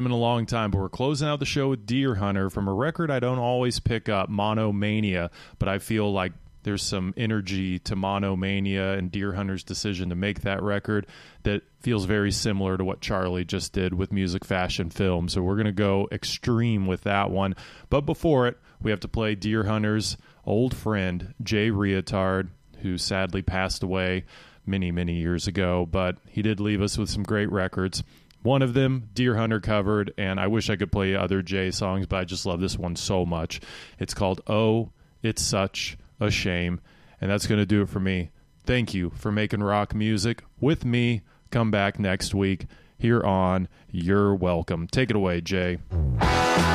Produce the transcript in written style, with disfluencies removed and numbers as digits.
In a long time, but we're closing out the show with Deer Hunter from a record I don't always pick up, Monomania, but I feel like there's some energy to Monomania and Deer Hunter's decision to make that record that feels very similar to what Charlie just did with Music Fashion Film. So we're going to go extreme with that one. But before it, we have to play Deer Hunter's old friend, Jay Reatard, who sadly passed away many, many years ago, but he did leave us with some great records. One of them, Deer Hunter covered, and I wish I could play other Jay songs, but I just love this one so much. It's called Oh, It's Such a Shame, and that's going to do it for me. Thank you for making rock music with me. Come back next week here on You're Welcome. Take it away, Jay.